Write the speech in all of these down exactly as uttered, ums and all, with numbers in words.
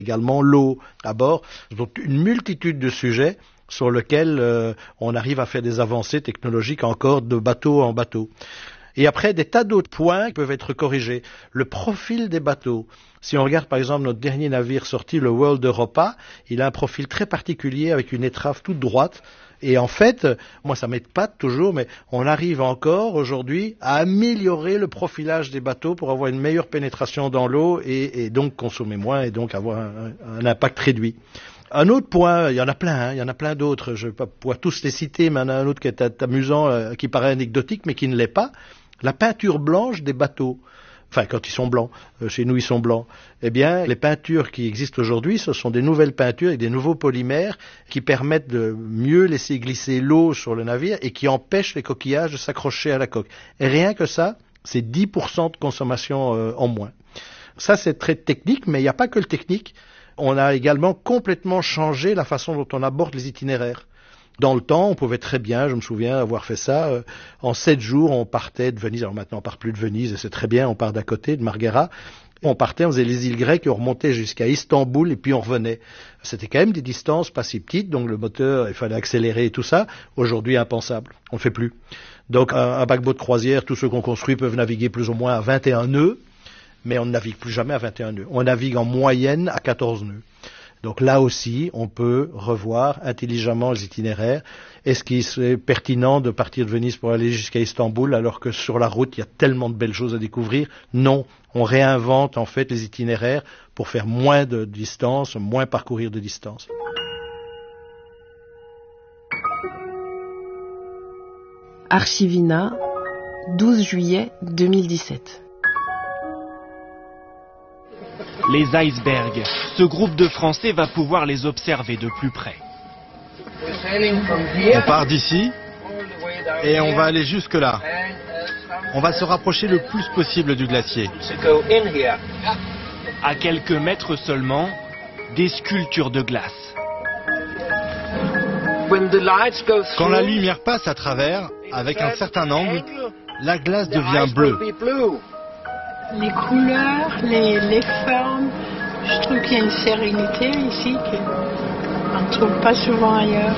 également l'eau à bord. Donc une multitude de sujets sur lesquels euh, on arrive à faire des avancées technologiques encore de bateau en bateau. Et après, des tas d'autres points peuvent être corrigés. Le profil des bateaux. Si on regarde par exemple notre dernier navire sorti, le World Europa, il a un profil très particulier avec une étrave toute droite. Et en fait, moi ça m'épate toujours, mais on arrive encore aujourd'hui à améliorer le profilage des bateaux pour avoir une meilleure pénétration dans l'eau et, et donc consommer moins et donc avoir un, un impact réduit. Un autre point, il y en a plein, hein, il y en a plein d'autres, je ne vais pas pouvoir tous les citer, mais il y en a un autre qui est amusant, euh, qui paraît anecdotique, mais qui ne l'est pas. La peinture blanche des bateaux. Enfin, quand ils sont blancs, euh, chez nous ils sont blancs. Eh bien, les peintures qui existent aujourd'hui, ce sont des nouvelles peintures avec des nouveaux polymères qui permettent de mieux laisser glisser l'eau sur le navire et qui empêchent les coquillages de s'accrocher à la coque. Et rien que ça, c'est dix pour cent de consommation euh, en moins. Ça, c'est très technique, mais il n'y a pas que le technique. On a également complètement changé la façon dont on aborde les itinéraires. Dans le temps, on pouvait très bien, je me souviens avoir fait ça, euh, en sept jours, on partait de Venise. Alors maintenant, on part plus de Venise, et c'est très bien, on part d'à côté, de Marghera. On partait, on faisait les îles grecques, et on remontait jusqu'à Istanbul, et puis on revenait. C'était quand même des distances pas si petites, donc le moteur, il fallait accélérer et tout ça. Aujourd'hui, impensable, on ne le fait plus. Donc un, un paquebot de croisière, tous ceux qu'on construit peuvent naviguer plus ou moins à vingt et un nœuds, mais on ne navigue plus jamais à vingt et un nœuds. On navigue en moyenne à quatorze nœuds. Donc là aussi, on peut revoir intelligemment les itinéraires. Est-ce qu'il serait pertinent de partir de Venise pour aller jusqu'à Istanbul alors que sur la route, il y a tellement de belles choses à découvrir? Non, on réinvente en fait les itinéraires pour faire moins de distance, moins parcourir de distance. Archivina, douze juillet deux mille dix-sept. Les icebergs. Ce groupe de Français va pouvoir les observer de plus près. On part d'ici et on va aller jusque là. On va se rapprocher le plus possible du glacier. À quelques mètres seulement, des sculptures de glace. Quand la lumière passe à travers, avec un certain angle, la glace devient bleue. Les couleurs, les, les formes, je trouve qu'il y a une sérénité ici qu'on ne trouve pas souvent ailleurs.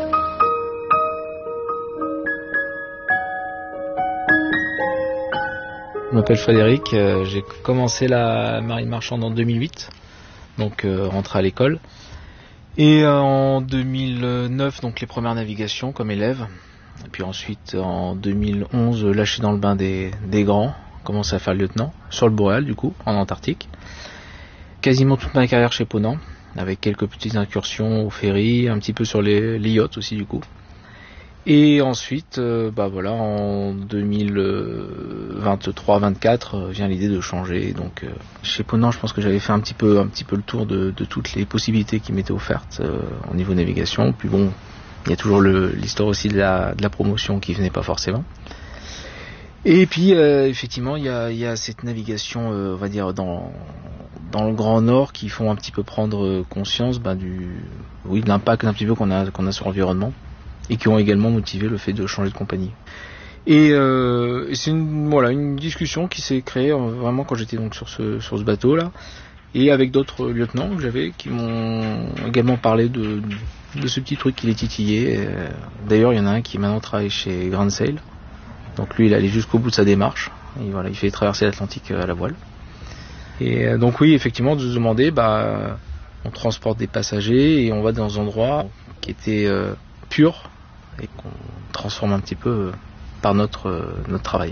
Je m'appelle Frédéric, euh, j'ai commencé la marine marchande en deux mille huit, donc euh, rentré à l'école. Et euh, en deux mille neuf, donc les premières navigations comme élève. Et puis ensuite, en deux mille onze, lâché dans le bain des, des grands. Commencé à faire le lieutenant, sur le Boréal du coup, en Antarctique. Quasiment toute ma carrière chez Ponant, avec quelques petites incursions au ferry, un petit peu sur les, les yachts aussi du coup. Et ensuite, euh, bah voilà, en deux mille vingt-trois vingt-quatre, euh, vient l'idée de changer. Donc euh, chez Ponant, je pense que j'avais fait un petit peu, un petit peu le tour de, de toutes les possibilités qui m'étaient offertes euh, au niveau navigation. Puis bon, il y a toujours le, l'histoire aussi de la, de la promotion qui venait pas forcément. Et puis euh, effectivement il y a, y a cette navigation euh, on va dire dans, dans le Grand Nord qui font un petit peu prendre conscience bah, du oui de l'impact un petit peu qu'on a qu'on a sur l'environnement et qui ont également motivé le fait de changer de compagnie. Et, euh, et c'est une voilà une discussion qui s'est créée euh, vraiment quand j'étais donc sur ce sur ce bateau là et avec d'autres lieutenants que j'avais qui m'ont également parlé de de ce petit truc qui les titillait. Euh, d'ailleurs il y en a un qui maintenant travaille chez Grand Sail. Donc lui, il est allé jusqu'au bout de sa démarche. Et voilà, il fait traverser l'Atlantique à la voile. Et donc oui, effectivement, de se demander, bah, on transporte des passagers et on va dans des endroits qui étaient euh, purs et qu'on transforme un petit peu euh, par notre euh, notre travail.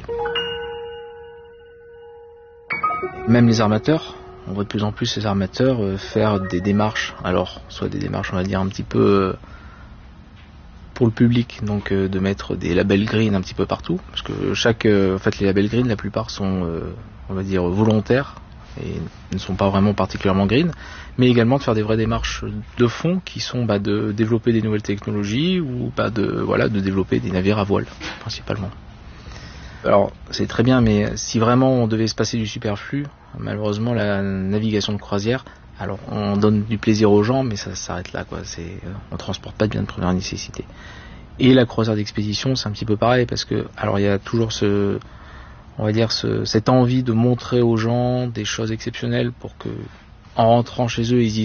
Même les armateurs, on voit de plus en plus ces armateurs euh, faire des démarches. Alors, soit des démarches, on va dire un petit peu euh, pour le public, donc euh, de mettre des labels green un petit peu partout, parce que chaque, euh, en fait, les labels green, la plupart sont, euh, on va dire, volontaires et ne sont pas vraiment particulièrement green, mais également de faire des vraies démarches de fond qui sont bah, de développer des nouvelles technologies ou bah, de voilà de développer des navires à voile principalement. Alors c'est très bien, mais si vraiment on devait se passer du superflu, malheureusement la navigation de croisière, alors on donne du plaisir aux gens, mais ça s'arrête là, quoi. C'est, on transporte pas de biens de première nécessité. Et la croisière d'expédition, c'est un petit peu pareil, parce que alors il y a toujours ce, on va dire ce, cette envie de montrer aux gens des choses exceptionnelles pour que en rentrant chez eux, ils disent